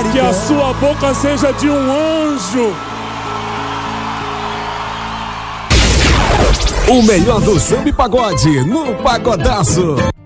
Que a sua boca seja de um anjo. O melhor do samba e pagode no Pagodaço.